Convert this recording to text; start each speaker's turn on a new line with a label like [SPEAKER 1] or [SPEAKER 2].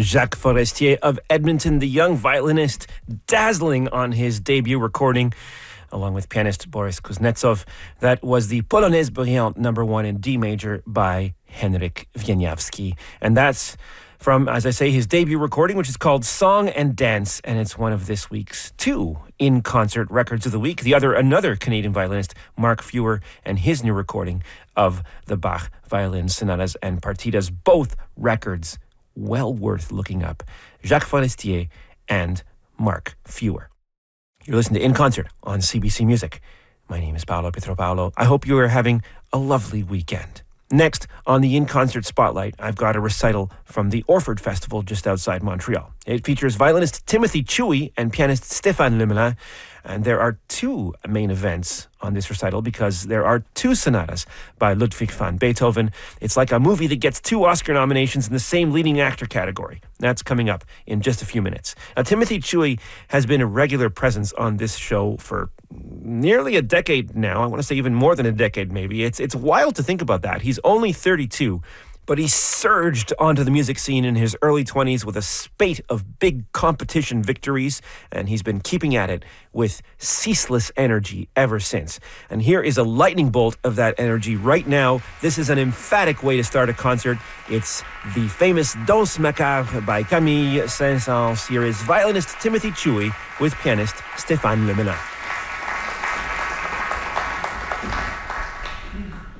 [SPEAKER 1] Jacques Forestier of Edmonton, the young violinist, dazzling on his debut recording, along with pianist Boris Kuznetsov. That was the Polonaise Brillante No. 1 in D major by Henryk Wieniawski. And that's from, as I say, his debut recording, which is called Song and Dance, and it's one of this week's 2 in-concert records of the week. Another Canadian violinist, Mark Fewer, and his new recording of the Bach Violin Sonatas and Partitas, both records well worth looking up. Jacques Forestier and Mark Fewer. You're listening to In Concert on CBC Music. My name is Paolo Pietropaulo. I hope you are having a lovely weekend. Next, on the In Concert Spotlight, I've got a recital from the Orford Festival just outside Montreal. It features violinist Timothy Chewy and pianist Stéphane Lemelin. And there are 2 main events on this recital because there are 2 sonatas by Ludwig van Beethoven. It's like a movie that gets 2 Oscar nominations in the same leading actor category. That's coming up in just a few minutes. Now, Timothy Chewy has been a regular presence on this show for nearly a decade now. I want to say even more than a decade, maybe. It's wild to think about that. He's only 32. But he surged onto the music scene in his early 20s with a spate of big competition victories, and he's been keeping at it with ceaseless energy ever since. And here is a lightning bolt of that energy right now. This is an emphatic way to start a concert. It's the famous Danse Macabre by Camille Saint-Saëns. Here is violinist Timothy Chewy with pianist Stéphane Lemelin.